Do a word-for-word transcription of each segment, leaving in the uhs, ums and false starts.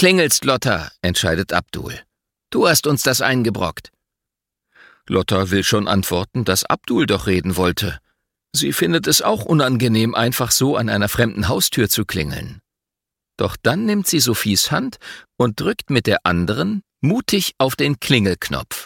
klingelst, Lotta, entscheidet Abdul. Du hast uns das eingebrockt. Lotta will schon antworten, dass Abdul doch reden wollte. Sie findet es auch unangenehm, einfach so an einer fremden Haustür zu klingeln. Doch dann nimmt sie Sophies Hand und drückt mit der anderen mutig auf den Klingelknopf.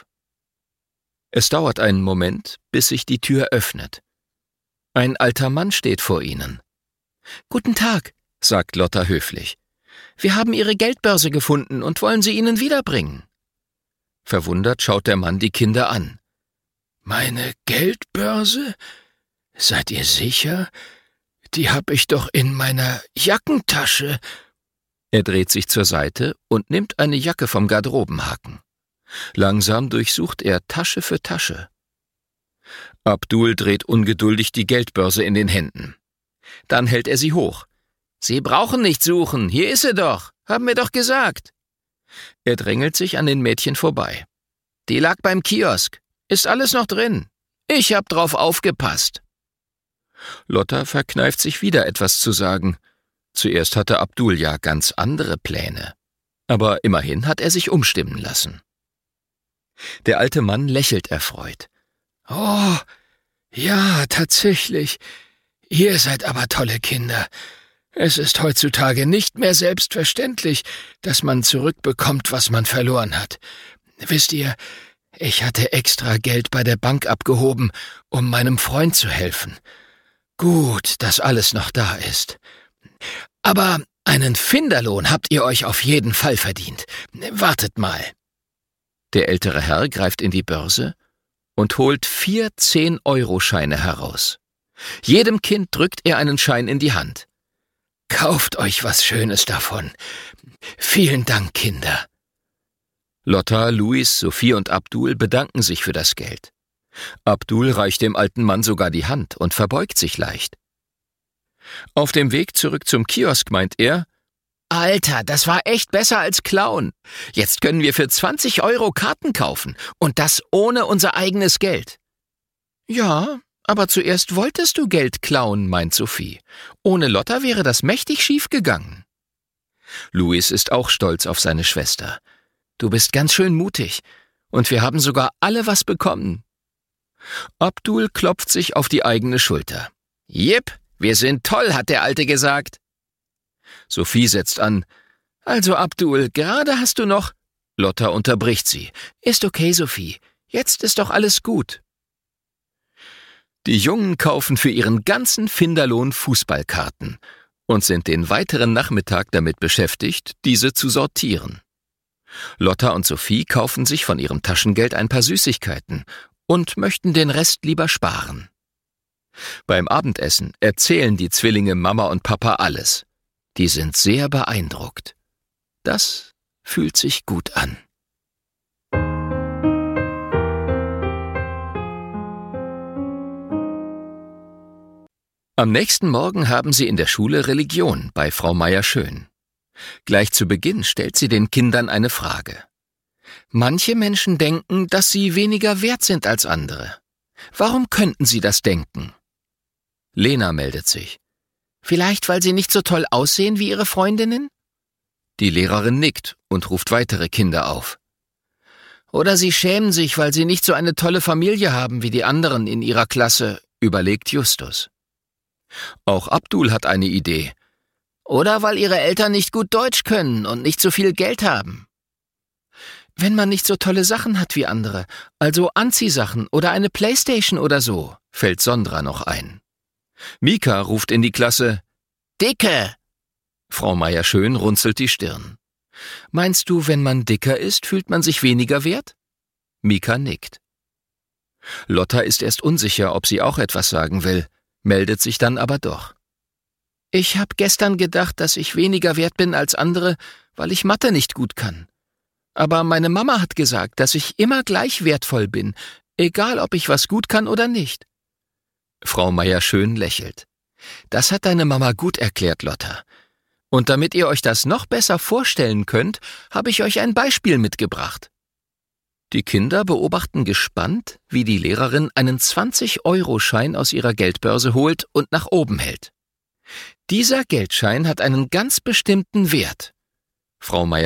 Es dauert einen Moment, bis sich die Tür öffnet. Ein alter Mann steht vor ihnen. »Guten Tag«, sagt Lotta höflich. »Wir haben Ihre Geldbörse gefunden und wollen sie Ihnen wiederbringen.« Verwundert schaut der Mann die Kinder an. »Meine Geldbörse? Seid ihr sicher? Die hab ich doch in meiner Jackentasche.« Er dreht sich zur Seite und nimmt eine Jacke vom Garderobenhaken. Langsam durchsucht er Tasche für Tasche. Abdul dreht ungeduldig die Geldbörse in den Händen. Dann hält er sie hoch. »Sie brauchen nicht suchen, hier ist sie doch, haben wir doch gesagt.« Er drängelt sich an den Mädchen vorbei. »Die lag beim Kiosk, ist alles noch drin. Ich hab drauf aufgepasst.« Lotta verkneift sich wieder etwas zu sagen. Zuerst hatte Abdul ja ganz andere Pläne. Aber immerhin hat er sich umstimmen lassen. Der alte Mann lächelt erfreut. »Oh, ja, tatsächlich. Ihr seid aber tolle Kinder. Es ist heutzutage nicht mehr selbstverständlich, dass man zurückbekommt, was man verloren hat. Wisst ihr, ich hatte extra Geld bei der Bank abgehoben, um meinem Freund zu helfen. Gut, dass alles noch da ist. Aber einen Finderlohn habt ihr euch auf jeden Fall verdient. Wartet mal.« Der ältere Herr greift in die Börse und holt vier zehn-Euro-Scheine heraus. Jedem Kind drückt er einen Schein in die Hand. »Kauft euch was Schönes davon. Vielen Dank, Kinder.« Lotta, Luis, Sophie und Abdul bedanken sich für das Geld. Abdul reicht dem alten Mann sogar die Hand und verbeugt sich leicht. Auf dem Weg zurück zum Kiosk meint er, »Alter, das war echt besser als klauen. Jetzt können wir für zwanzig Euro Karten kaufen und das ohne unser eigenes Geld.« »Ja, aber zuerst wolltest du Geld klauen«, meint Sophie. »Ohne Lotta wäre das mächtig schief gegangen.« Luis ist auch stolz auf seine Schwester. »Du bist ganz schön mutig und wir haben sogar alle was bekommen.« Abdul klopft sich auf die eigene Schulter. »Jipp, wir sind toll«, hat der Alte gesagt. Sophie setzt an. »Also Abdul, gerade hast du noch...« Lotta unterbricht sie. »Ist okay, Sophie. Jetzt ist doch alles gut.« Die Jungen kaufen für ihren ganzen Finderlohn Fußballkarten und sind den weiteren Nachmittag damit beschäftigt, diese zu sortieren. Lotta und Sophie kaufen sich von ihrem Taschengeld ein paar Süßigkeiten und möchten den Rest lieber sparen. Beim Abendessen erzählen die Zwillinge Mama und Papa alles. Die sind sehr beeindruckt. Das fühlt sich gut an. Am nächsten Morgen haben sie in der Schule Religion bei Frau Meier-Schön. Gleich zu Beginn stellt sie den Kindern eine Frage. Manche Menschen denken, dass sie weniger wert sind als andere. Warum könnten sie das denken? Lena meldet sich. Vielleicht, weil sie nicht so toll aussehen wie ihre Freundinnen? Die Lehrerin nickt und ruft weitere Kinder auf. Oder sie schämen sich, weil sie nicht so eine tolle Familie haben wie die anderen in ihrer Klasse, überlegt Justus. Auch Abdul hat eine Idee. Oder weil ihre Eltern nicht gut Deutsch können und nicht so viel Geld haben. Wenn man nicht so tolle Sachen hat wie andere, also Anziehsachen oder eine Playstation oder so, fällt Sondra noch ein. Mika ruft in die Klasse, »Dicke!« Frau Meier-Schön runzelt die Stirn. »Meinst du, wenn man dicker ist, fühlt man sich weniger wert?« Mika nickt. Lotta ist erst unsicher, ob sie auch etwas sagen will, meldet sich dann aber doch. »Ich hab gestern gedacht, dass ich weniger wert bin als andere, weil ich Mathe nicht gut kann. Aber meine Mama hat gesagt, dass ich immer gleich wertvoll bin, egal ob ich was gut kann oder nicht.« Frau Meier-Schön lächelt. »Das hat deine Mama gut erklärt, Lotta. Und damit ihr euch das noch besser vorstellen könnt, habe ich euch ein Beispiel mitgebracht.« Die Kinder beobachten gespannt, wie die Lehrerin einen zwanzig-Euro-Schein aus ihrer Geldbörse holt und nach oben hält. Dieser Geldschein hat einen ganz bestimmten Wert. Frau Meier